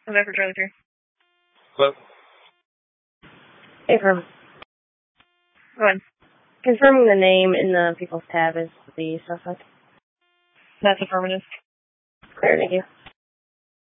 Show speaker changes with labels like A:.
A: November Charlie 3.
B: Hello?
C: Hey, firm.
A: Go ahead.
C: Confirming the name in the people's tab is the suspect.
A: That's affirmative.
C: Clear, thank you.